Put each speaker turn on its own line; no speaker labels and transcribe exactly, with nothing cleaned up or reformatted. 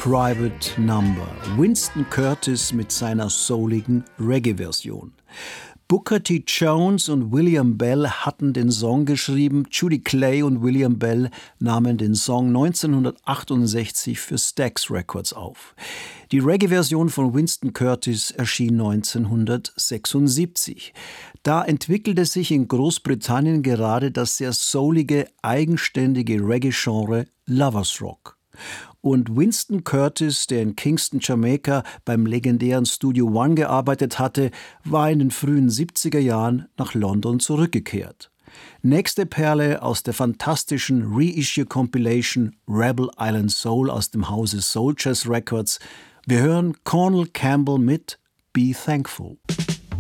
Private Number. Winston Curtis mit seiner souligen Reggae-Version. Booker T. Jones und William Bell hatten den Song geschrieben. Judy Clay und William Bell nahmen den Song neunzehnhundertachtundsechzig für Stax Records auf. Die Reggae-Version von Winston Curtis erschien neunzehnhundertsechsundsiebzig. Da entwickelte sich in Großbritannien gerade das sehr soulige, eigenständige Reggae-Genre Lovers Rock. Und Winston Curtis, der in Kingston, Jamaika beim legendären Studio One gearbeitet hatte, war in den frühen siebziger Jahren nach London zurückgekehrt. Nächste Perle aus der fantastischen Reissue-Compilation Rebel Island Soul aus dem Hause Soul Jazz Records. Wir hören Cornell Campbell mit Be Thankful.